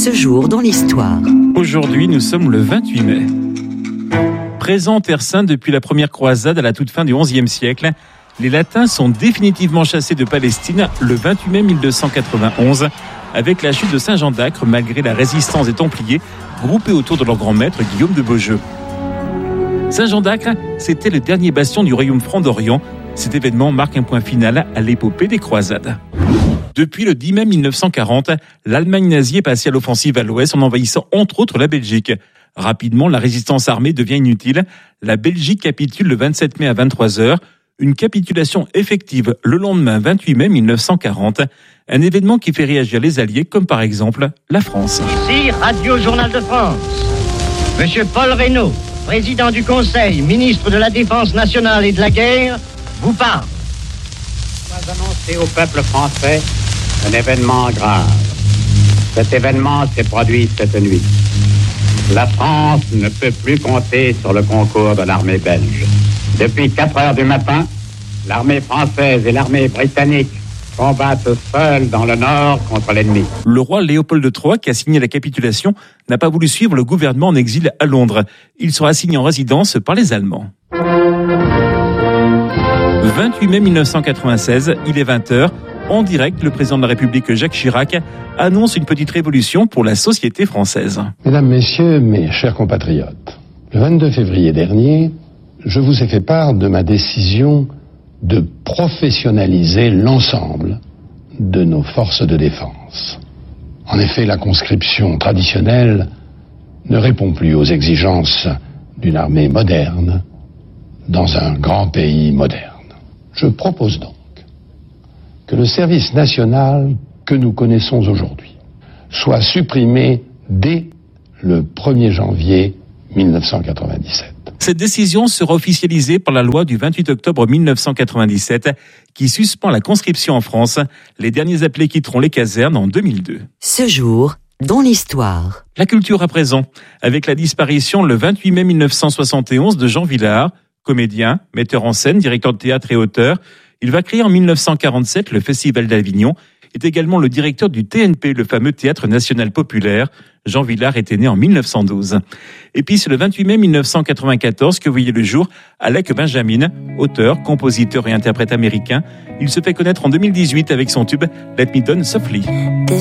Ce jour dans l'histoire. Aujourd'hui, nous sommes le 28 mai. Présents en Terre Sainte depuis la première croisade à la toute fin du XIe siècle, les Latins sont définitivement chassés de Palestine le 28 mai 1291 avec la chute de Saint-Jean d'Acre malgré la résistance des Templiers groupés autour de leur grand maître Guillaume de Beaujeu. Saint-Jean d'Acre, c'était le dernier bastion du royaume franc d'Orient. Cet événement marque un point final à l'épopée des croisades. Depuis le 10 mai 1940, l'Allemagne nazie est passée à l'offensive à l'ouest en envahissant entre autres la Belgique. Rapidement, la résistance armée devient inutile. La Belgique capitule le 27 mai à 23h. Une capitulation effective le lendemain 28 mai 1940. Un événement qui fait réagir les Alliés, comme par exemple la France. Ici, Radio Journal de France. Monsieur Paul Reynaud, président du Conseil, ministre de la Défense nationale et de la guerre, vous parle. Je dois annoncer au peuple français un événement grave. Cet événement s'est produit cette nuit. La France ne peut plus compter sur le concours de l'armée belge. Depuis 4 heures du matin, l'armée française et l'armée britannique combattent seuls dans le nord contre l'ennemi. Le roi Léopold III, qui a signé la capitulation, n'a pas voulu suivre le gouvernement en exil à Londres. Il sera assigné en résidence par les Allemands. 28 mai 1996, il est 20h. En direct, le président de la République, Jacques Chirac, annonce une petite révolution pour la société française. Mesdames, Messieurs, mes chers compatriotes, le 22 février dernier, je vous ai fait part de ma décision de professionnaliser l'ensemble de nos forces de défense. En effet, la conscription traditionnelle ne répond plus aux exigences d'une armée moderne dans un grand pays moderne. Je propose donc que le service national que nous connaissons aujourd'hui soit supprimé dès le 1er janvier 1997. Cette décision sera officialisée par la loi du 28 octobre 1997 qui suspend la conscription en France. Les derniers appelés quitteront les casernes en 2002. Ce jour dans l'histoire. La culture à présent, avec la disparition le 28 mai 1971 de Jean Vilar, comédien, metteur en scène, directeur de théâtre et auteur. Il va créer en 1947 le Festival d'Avignon, est également le directeur du TNP, le fameux Théâtre National Populaire. Jean Vilar était né en 1912. Et puis c'est le 28 mai 1994 que voyait le jour Alec Benjamin, auteur, compositeur et interprète américain. Il se fait connaître en 2018 avec son tube Let Me Down Softly.